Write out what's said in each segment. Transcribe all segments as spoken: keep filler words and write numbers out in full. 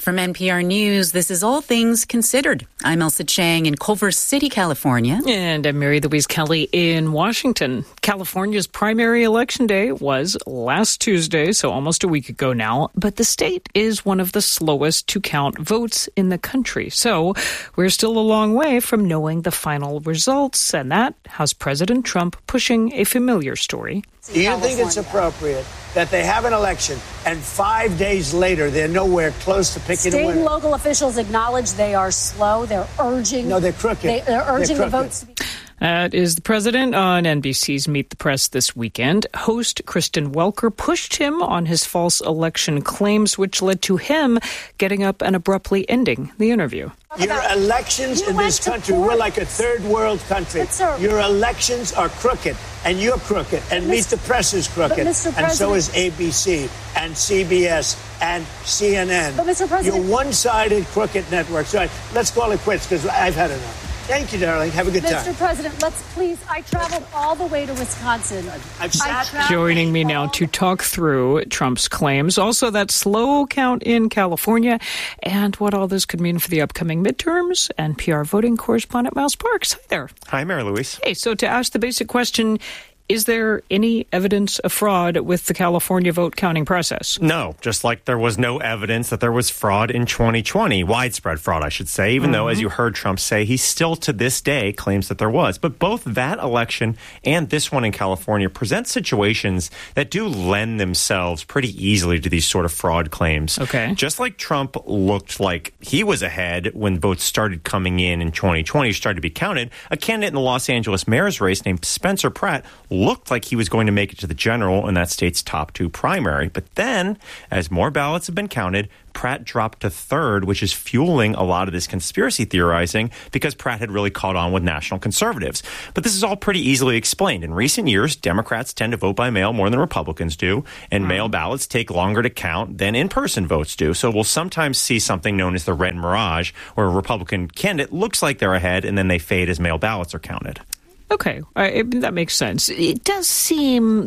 From N P R News, this is All Things Considered. I'm Elsa Chang in Culver City, California. And I'm Mary Louise Kelly in Washington. California's primary election day was last Tuesday, so almost a week ago now. But the state is one of the slowest to count votes in the country. So we're still a long way from knowing the final results. And that has President Trump pushing a familiar story. Do you think it's appropriate that they have an election and five days later they're nowhere close to picking a winner? State and local officials acknowledge they are slow. They're urging. No, they're crooked. They, they're urging they're the votes to be. That is the president on N B C's Meet the Press this weekend. Host Kristen Welker pushed him on his false election claims, which led to him getting up and abruptly ending the interview. Your elections in this country, we're like a third world country. Your elections are crooked, and you're crooked, and Meet the Press is crooked, and so is A B C and C B S and C N N. But Mister President, you're one-sided crooked networks. All right, let's call it quits because I've had enough. Thank you, darling. Have a good time. Mister President, let's please. I traveled all the way to Wisconsin. I've sat Joining me now to talk through Trump's claims, also that slow count in California, and what all this could mean for the upcoming midterms, N P R voting correspondent Miles Parks. Hi there. Hi, Mary Louise. Hey, so to ask the basic question, is there any evidence of fraud with the California vote counting process? No, just like there was no evidence that there was fraud in twenty twenty, widespread fraud, I should say, even mm-hmm. though, as you heard Trump say, he still to this day claims that there was. But both that election and this one in California present situations that do lend themselves pretty easily to these sort of fraud claims. Okay. Just like Trump looked like he was ahead when votes started coming in in twenty twenty, started to be counted, a candidate in the Los Angeles mayor's race named Spencer Pratt looked like he was going to make it to the general in that state's top two primary. But then, as more ballots have been counted, Pratt dropped to third, which is fueling a lot of this conspiracy theorizing because Pratt had really caught on with national conservatives. But this is all pretty easily explained. In recent years, Democrats tend to vote by mail more than Republicans do, and mail ballots take longer to count than in-person votes do. So we'll sometimes see something known as the red mirage, where a Republican candidate looks like they're ahead, and then they fade as mail ballots are counted. Okay, uh, it, that makes sense. It does seem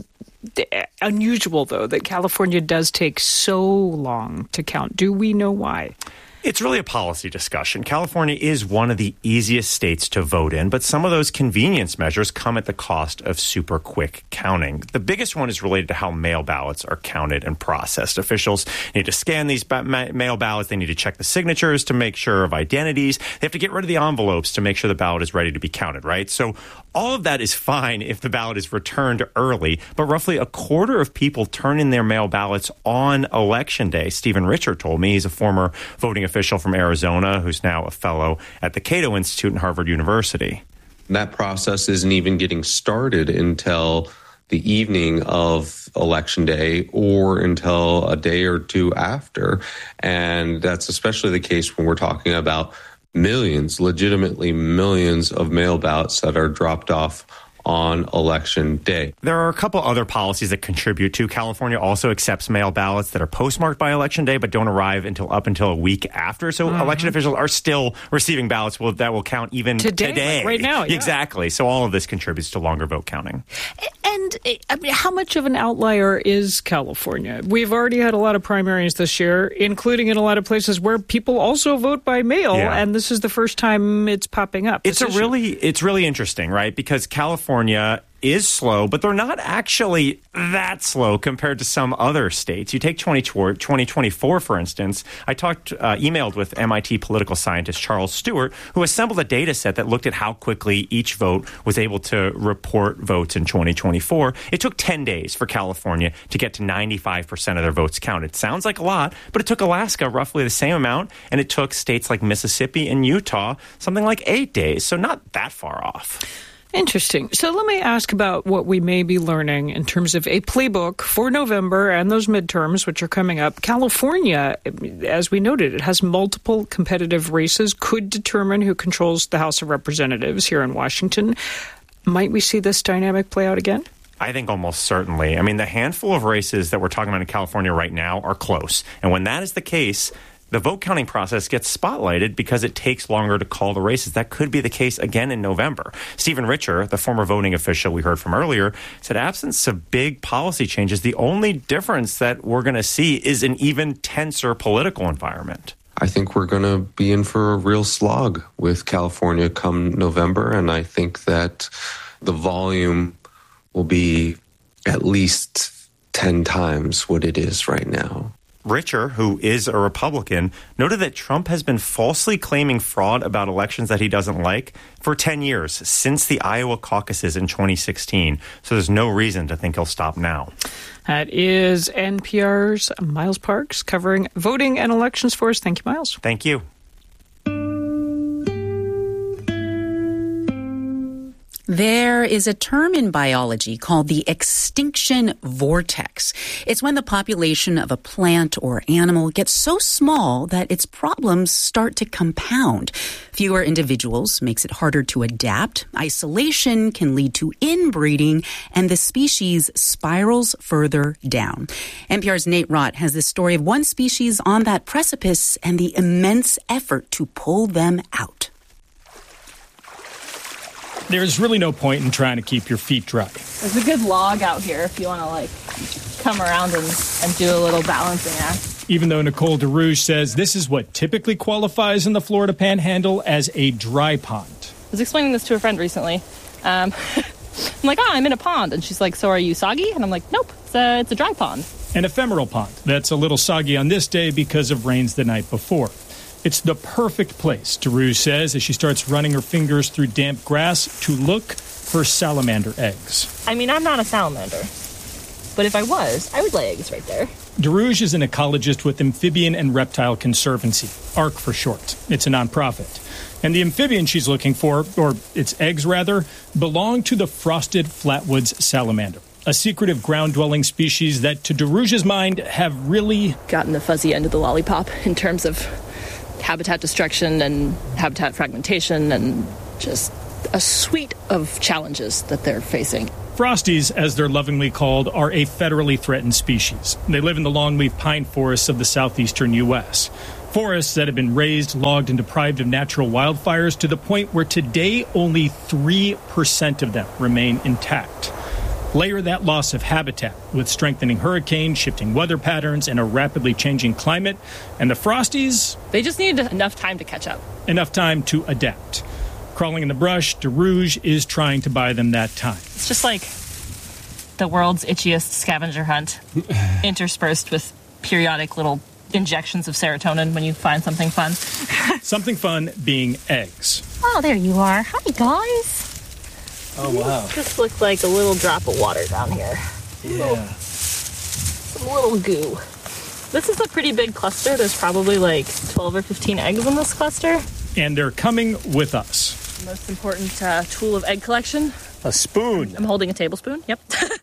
unusual, though, that California does take so long to count. Do we know why? It's really a policy discussion. California is one of the easiest states to vote in, but some of those convenience measures come at the cost of super quick counting. The biggest one is related to how mail ballots are counted and processed. Officials need to scan these ba- mail ballots. They need to check the signatures to make sure of identities. They have to get rid of the envelopes to make sure the ballot is ready to be counted, right? So all of that is fine if the ballot is returned early, but roughly a quarter of people turn in their mail ballots on Election Day. Stephen Richer told me, he's a former voting official official from Arizona who's now a fellow at the Cato Institute in Harvard University. That process isn't even getting started until the evening of Election Day or until a day or two after. And that's especially the case when we're talking about millions, legitimately millions of mail ballots that are dropped off on Election Day. There are a couple other policies that contribute to. California also accepts mail ballots that are postmarked by Election Day but don't arrive until up until a week after. So mm-hmm. election officials are still receiving ballots will, that will count even today. today. Like right now. Yeah. Exactly. So all of this contributes to longer vote counting. And I mean, how much of an outlier is California? We've already had a lot of primaries this year, including in a lot of places where people also vote by mail. Yeah. And this is the first time it's popping up. It's a issue. really, it's really interesting, right? Because California is slow, but they're not actually that slow compared to some other states. You take twenty twenty-four, for instance. I talked, uh, emailed with M I T political scientist Charles Stewart, who assembled a data set that looked at how quickly each vote was able to report votes in twenty twenty-four. It took ten days for California to get to ninety-five percent of their votes counted. Sounds like a lot, but it took Alaska roughly the same amount, and it took states like Mississippi and Utah something like eight days, so not that far off. Interesting. So let me ask about what we may be learning in terms of a playbook for November and those midterms, which are coming up. California, as we noted, it has multiple competitive races, could determine who controls the House of Representatives here in Washington. Might we see this dynamic play out again? I think almost certainly. I mean, the handful of races that we're talking about in California right now are close. And when that is the case, the vote counting process gets spotlighted because it takes longer to call the races. That could be the case again in November. Stephen Richer, the former voting official we heard from earlier, said absence of big policy changes, the only difference that we're going to see is an even tenser political environment. I think we're going to be in for a real slog with California come November, and I think that the volume will be at least ten times what it is right now. Richer, who is a Republican, noted that Trump has been falsely claiming fraud about elections that he doesn't like for ten years, since the Iowa caucuses in twenty sixteen. So there's no reason to think he'll stop now. That is N P R's Miles Parks covering voting and elections for us. Thank you, Miles. Thank you. There is a term in biology called the extinction vortex. It's when the population of a plant or animal gets so small that its problems start to compound. Fewer individuals makes it harder to adapt. Isolation can lead to inbreeding, and the species spirals further down. N P R's Nate Rott has this story of one species on that precipice and the immense effort to pull them out. There's really no point in trying to keep your feet dry. There's a good log out here if you want to, like, come around and, and do a little balancing act. Even though Nicole DeRouge says this is what typically qualifies in the Florida Panhandle as a dry pond. I was explaining this to a friend recently. Um, I'm like, oh, I'm in a pond. And she's like, so are you soggy? And I'm like, nope, it's a, it's a dry pond. An ephemeral pond that's a little soggy on this day because of rains the night before. It's the perfect place, DeRouge says, as she starts running her fingers through damp grass to look for salamander eggs. I mean, I'm not a salamander, but if I was, I would lay eggs right there. DeRouge is an ecologist with Amphibian and Reptile Conservancy, A R C for short. It's a nonprofit. And the amphibian she's looking for, or its eggs rather, belong to the frosted flatwoods salamander, a secretive ground-dwelling species that, to DeRouge's mind, have really gotten the fuzzy end of the lollipop in terms of habitat destruction and habitat fragmentation and just a suite of challenges that they're facing. Frosties, as they're lovingly called, are a federally threatened species. They live in the longleaf pine forests of the southeastern U S. Forests that have been razed, logged, and deprived of natural wildfires to the point where today only three percent of them remain intact. Layer that loss of habitat with strengthening hurricanes, shifting weather patterns, and a rapidly changing climate, and the Frosties, they just need enough time to catch up. Enough time to adapt. Crawling in the brush, DeRouge is trying to buy them that time. It's just like the world's itchiest scavenger hunt, interspersed with periodic little injections of serotonin when you find something fun. Something fun being eggs. Oh, there you are. Hi, guys. Oh, wow. This looks like a little drop of water down here. Yeah. Little, some little goo. This is a pretty big cluster. There's probably like twelve or fifteen eggs in this cluster. And they're coming with us. The most important uh, tool of egg collection. A spoon. I'm holding a tablespoon. Yep.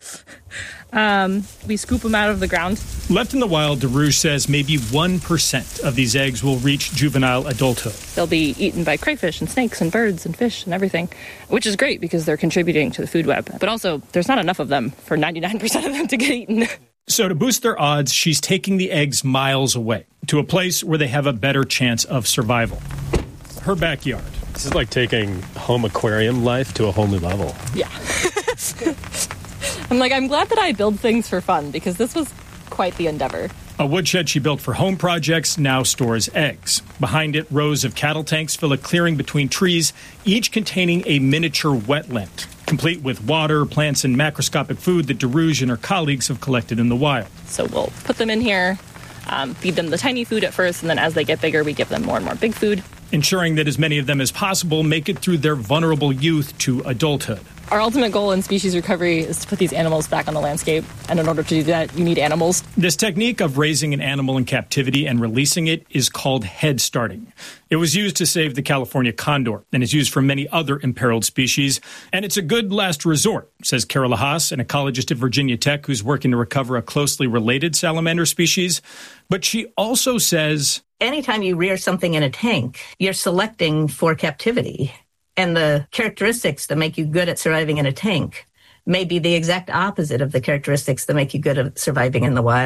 um, we scoop them out of the ground. Left in the wild, DeRouge says maybe one percent of these eggs will reach juvenile adulthood. They'll be eaten by crayfish and snakes and birds and fish and everything, which is great because they're contributing to the food web. But also, there's not enough of them for ninety-nine percent of them to get eaten. So to boost their odds, she's taking the eggs miles away to a place where they have a better chance of survival. Her backyard. This is like taking home aquarium life to a whole new level. Yeah. I'm like, I'm glad that I build things for fun because this was quite the endeavor. A woodshed she built for home projects now stores eggs. Behind it, rows of cattle tanks fill a clearing between trees, each containing a miniature wetland, complete with water, plants, and macroscopic food that DeRouge and her colleagues have collected in the wild. So we'll put them in here, um, feed them the tiny food at first, and then as they get bigger, we give them more and more big food. Ensuring that as many of them as possible make it through their vulnerable youth to adulthood. Our ultimate goal in species recovery is to put these animals back on the landscape, and in order to do that, you need animals. This technique of raising an animal in captivity and releasing it is called head starting. It was used to save the California condor and is used for many other imperiled species, and it's a good last resort, says Carol Haas, an ecologist at Virginia Tech who's working to recover a closely related salamander species. But she also says, anytime you rear something in a tank, you're selecting for captivity. And the characteristics that make you good at surviving in a tank may be the exact opposite of the characteristics that make you good at surviving in the wild.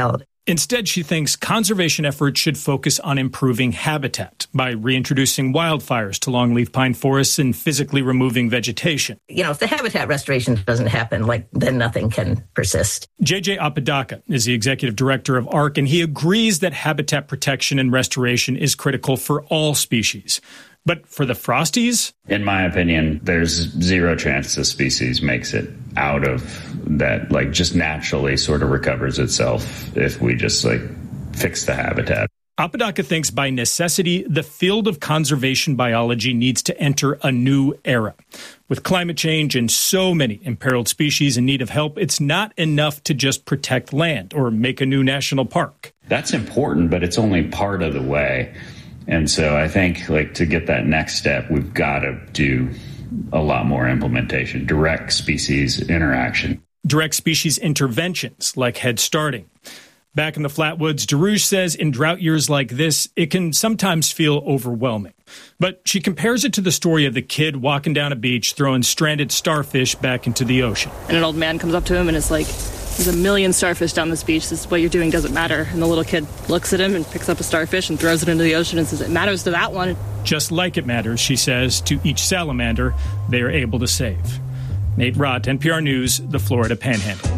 Instead, she thinks conservation efforts should focus on improving habitat by reintroducing wildfires to longleaf pine forests and physically removing vegetation. You know, if the habitat restoration doesn't happen, like, then nothing can persist. J J Apodaca is the executive director of A R C, and he agrees that habitat protection and restoration is critical for all species. But for the frosties? In my opinion, there's zero chance the species makes it out of that, like, just naturally sort of recovers itself if we just, like, fix the habitat. Apodaca thinks by necessity, the field of conservation biology needs to enter a new era. With climate change and so many imperiled species in need of help, it's not enough to just protect land or make a new national park. That's important, but it's only part of the way. And so I think, like, to get that next step, we've got to do a lot more implementation, direct species interaction. Direct species interventions, like head starting. Back in the Flatwoods, Daruge says in drought years like this, it can sometimes feel overwhelming. But she compares it to the story of the kid walking down a beach, throwing stranded starfish back into the ocean. And an old man comes up to him and is like, there's a million starfish down this beach. This is what you're doing doesn't matter. And the little kid looks at him and picks up a starfish and throws it into the ocean and says, it matters to that one. Just like it matters, she says, to each salamander they are able to save. Nate Rott, N P R News, the Florida Panhandle.